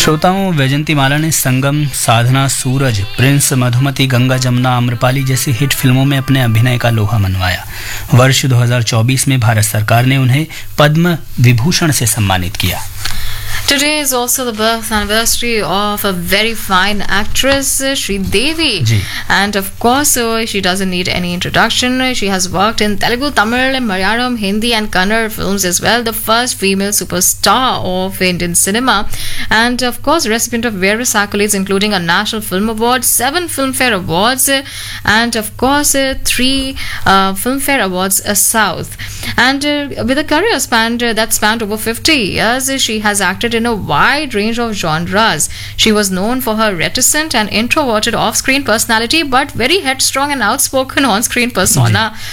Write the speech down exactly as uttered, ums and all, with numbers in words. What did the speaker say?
श्रोताओं, वैजंती माला ने संगम, साधना, सूरज, प्रिंस, मधुमती, गंगा जमुना, आम्रपाली जैसी हिट फिल्मों में अपने अभिनय का लोहा मनवाया। वर्ष दो हज़ार चौबीस में भारत सरकार ने उन्हें पद्म विभूषण से सम्मानित किया। Today is also the birth anniversary of a very fine actress, Sri Devi. Ji. And of course, uh, she doesn't need any introduction. She has worked in Telugu, Tamil, Malayalam, Hindi and Kannada films as well. The first female superstar of Indian cinema. And of course, recipient of various accolades including a National Film Award, seven Filmfare Awards, and of course, uh, three uh, Filmfare Awards uh, South. And uh, with a career span uh, that spanned over fifty years, uh, she has acted in a wide range of genres. She was known for her reticent and introverted off-screen personality, but very headstrong and outspoken on-screen persona.